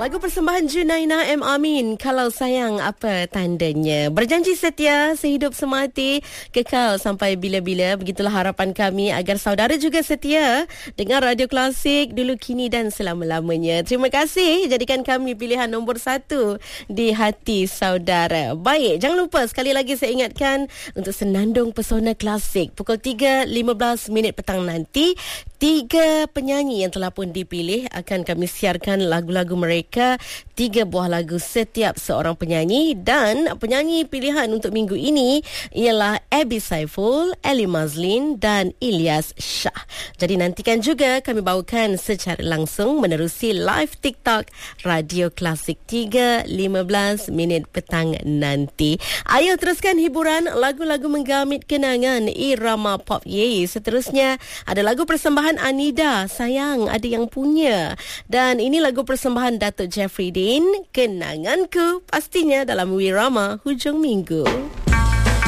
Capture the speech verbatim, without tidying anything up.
Lagu persembahan Junaina M. Amin, Kalau Sayang Apa Tandanya. Berjanji setia, sehidup semati, kekal sampai bila-bila. Begitulah harapan kami agar saudara juga setia dengan Radio Klasik dulu, kini dan selama-lamanya. Terima kasih, jadikan kami pilihan nombor satu di hati saudara. Baik, jangan lupa sekali lagi saya ingatkan untuk senandung pesona klasik. Pukul tiga lima belas minit petang nanti, tiga penyanyi yang telah pun dipilih akan kami siarkan lagu-lagu mereka. Tiga buah lagu setiap seorang penyanyi, dan penyanyi pilihan untuk minggu ini ialah Abby Saiful, Ellie Mazlin dan Ilyas Shah. Jadi nantikan juga kami bawakan secara langsung menerusi live TikTok Radio Klasik tiga lima belas minit petang nanti. Ayo teruskan hiburan lagu-lagu menggamit kenangan irama pop ye. Seterusnya ada lagu persembahan Anida, Sayang Ada Yang Punya, dan ini lagu persembahan Datuk Jeffrey Dean, Kenanganku, pastinya dalam Wirama Hujung Minggu.